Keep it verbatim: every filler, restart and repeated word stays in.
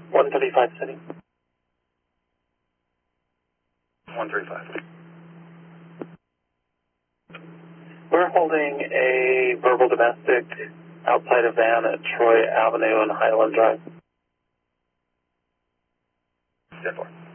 one thirty-five City. one thirty-five. We're holding a verbal domestic outside a van at Troy Avenue and Highland Drive. ten four.